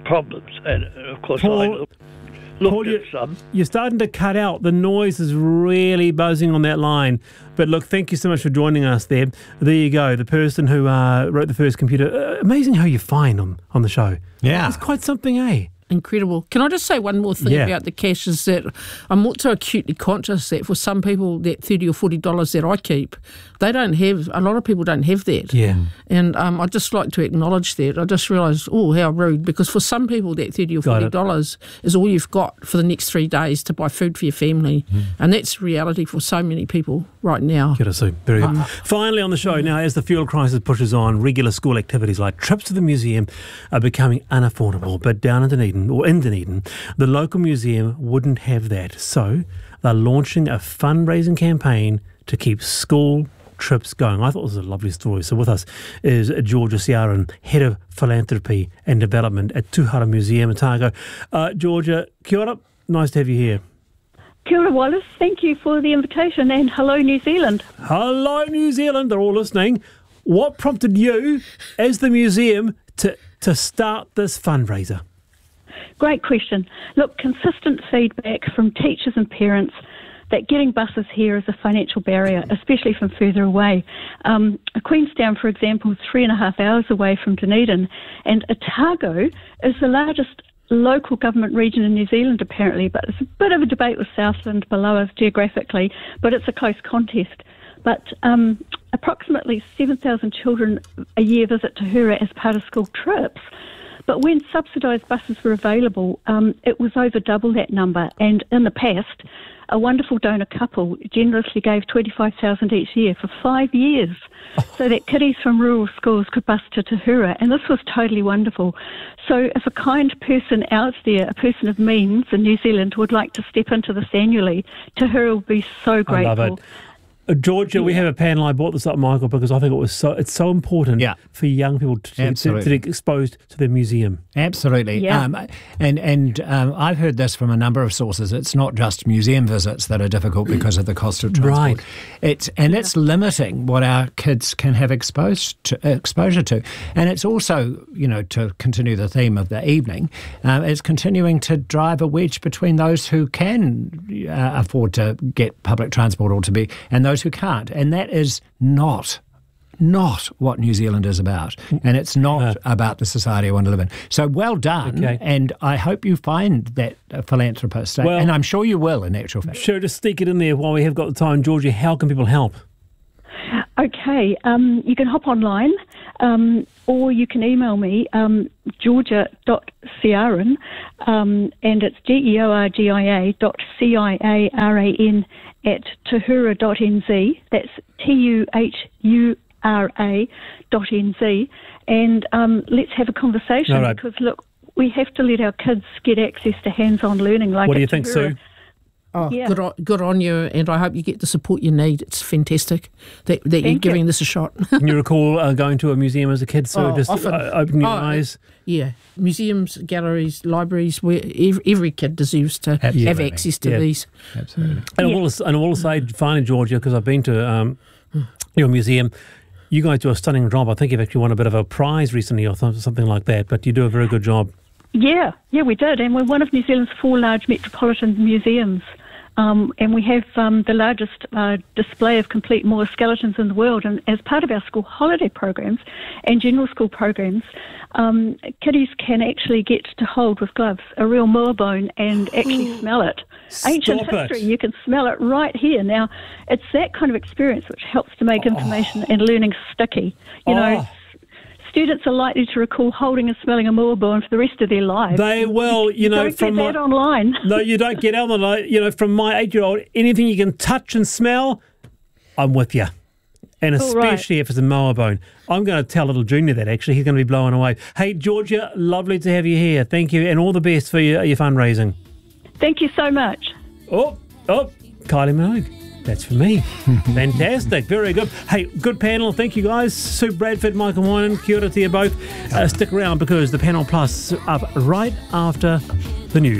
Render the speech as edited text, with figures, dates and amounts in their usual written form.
problems. And of course, Paul, I looked at some. You're starting to cut out. The noise is really buzzing on that line. But look, thank you so much for joining us there. There you go, the person who wrote the first computer. Amazing how you find on the show. Yeah. It's quite something, eh? Incredible. Can I just say one more thing about the cash is that I'm also acutely conscious that for some people that $30 or $40 that I keep, they don't have, a lot of people don't have that. Yeah. And I'd just like to acknowledge that. I just realised, how rude, because for some people that $30 or $40 is all you've got for the next 3 days to buy food for your family. And that's reality for so many people right now. Good to see. Very good. Finally on the show, now as the fuel crisis pushes on, regular school activities like trips to the museum are becoming unaffordable. But down in Dunedin, the local museum wouldn't have that. So they're launching a fundraising campaign to keep school trips going. I thought it was a lovely story. So with us is Georgia Ciaran, Head of Philanthropy and Development at Tuhara Museum, Otago. Georgia, kia ora. Nice to have you here. Kia ora, Wallace. Thank you for the invitation, and hello, New Zealand. Hello, New Zealand. They're all listening. What prompted you, as the museum, to start this fundraiser? Great question. Look, consistent feedback from teachers and parents that getting buses here is a financial barrier, especially from further away. Queenstown, for example, is 3.5 hours away from Dunedin, and Otago is the largest local government region in New Zealand, apparently, but it's a bit of a debate with Southland below us geographically, but it's a close contest. But approximately 7,000 children a year visit Tuhura as part of school trips. But when subsidised buses were available, it was over double that number. And in the past, a wonderful donor couple generously gave $25,000 each year for 5 years so that kiddies from rural schools could bus to Tuhura. And this was totally wonderful. So if a kind person out there, a person of means in New Zealand, would like to step into this annually, Tuhura will be so grateful. I love it. Georgia, we have a panel. I brought this up, Michael, because I think it's so important for young people to get exposed to the museum. Absolutely. Yeah. And I've heard this from a number of sources. It's not just museum visits that are difficult because of the cost of transport. Right. It's limiting what our kids can have exposure to. And it's also, to continue the theme of the evening, it's continuing to drive a wedge between those who can afford to get public transport and those who can't. And that is not what New Zealand is about. And it's not about the society I want to live in. So well done. Okay. And I hope you find that philanthropist. And I'm sure you will, in actual fact. Sure, just stick it in there while we have got the time. Georgia, how can people help? Okay, you can hop online or you can email me, georgia.ciaran, and it's georgia.ciaran at tuhura.nz. That's tuhura.nz. And let's have a conversation because, look, we have to let our kids get access to hands-on learning. Like what do you think, Sue? Oh, yeah. Good on you, and I hope you get the support you need. It's fantastic that you're giving this a shot. Can you recall going to a museum as a kid? So just open your eyes. Yeah, museums, galleries, libraries, where every kid deserves to have access to these. Absolutely. And I will say, finally, Georgia, because I've been to your museum, you guys do a stunning job. I think you've actually won a bit of a prize recently or something like that, but you do a very good job. Yeah, we did, and we're one of New Zealand's 4 large metropolitan museums. And we have the largest display of complete Moa skeletons in the world. And as part of our school holiday programs and general school programs, kiddies can actually get to hold with gloves a real Moa bone and actually smell it. Ancient history, you can smell it right here. Now, it's that kind of experience which helps to make information and learning sticky. You know, students are likely to recall holding and smelling a Moa bone for the rest of their lives. They will, don't from get that online. No, you don't get out online. From my 8-year-old, anything you can touch and smell, I'm with you. And especially if it's a Moa bone. I'm going to tell little Junior that, actually. He's going to be blown away. Hey, Georgia, lovely to have you here. Thank you, and all the best for your fundraising. Thank you so much. Oh, Kylie Minogue. That's for me. Fantastic. Very good. Hey, good panel. Thank you, guys. Sue Bradford, Michael Wynan, kia ora to you both. Stick around because the Panel Plus up right after the news.